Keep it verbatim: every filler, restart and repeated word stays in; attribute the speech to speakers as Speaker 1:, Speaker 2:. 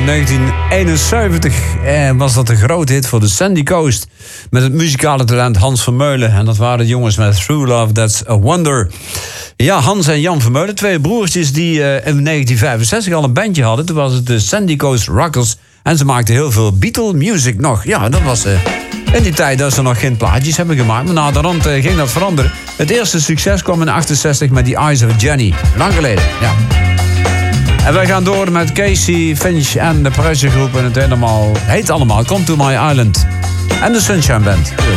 Speaker 1: negentien eenenzeventig eh, was dat een grote hit voor de Sandy Coast. Met het muzikale talent Hans Vermeulen. En dat waren de jongens met Through Love, That's a Wonder. Ja, Hans en Jan Vermeulen, twee broertjes die uh, in negentien vijfenzestig al een bandje hadden. Toen was het de Sandy Coast Rockers. En ze maakten heel veel Beatle music nog. Ja, dat was uh, in die tijd dat ze nog geen plaatjes hebben gemaakt. Maar na de rand uh, ging dat veranderen. Het eerste succes kwam in achtenzestig met The Eyes of Jenny. Lang geleden, ja. En wij gaan door met Casey Finch en de Pressure Groep. En het helemaal, heet allemaal Come to My Island. En de Sunshine Band.